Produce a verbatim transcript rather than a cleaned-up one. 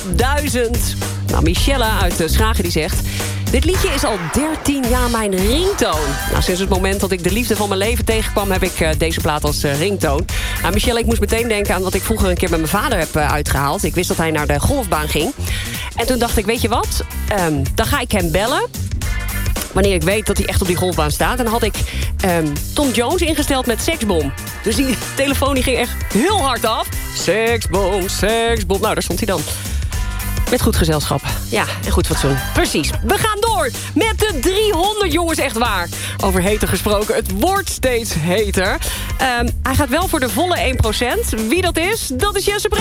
duizend. Nou, Michelle uit uh, Schagen die zegt... Dit liedje is al dertien jaar mijn ringtoon. Nou, sinds het moment dat ik de liefde van mijn leven tegenkwam... heb ik uh, deze plaat als uh, ringtoon. Nou, Michelle, ik moest meteen denken aan wat ik vroeger een keer met mijn vader heb uh, uitgehaald. Ik wist dat hij naar de golfbaan ging. En toen dacht ik, weet je wat? Um, dan ga ik hem bellen... wanneer ik weet dat hij echt op die golfbaan staat. En dan had ik um, Tom Jones ingesteld met Seksbom. Dus die telefoon die ging echt heel hard af. Seksbom, seksbom. Nou, daar stond hij dan. Met goed gezelschap. Ja, en goed fatsoen. Precies. We gaan door met de driehonderd, jongens, echt waar. Over heter gesproken, het wordt steeds heter. Um, hij gaat wel voor de volle één procent. Wie dat is, dat is Jesse Brink.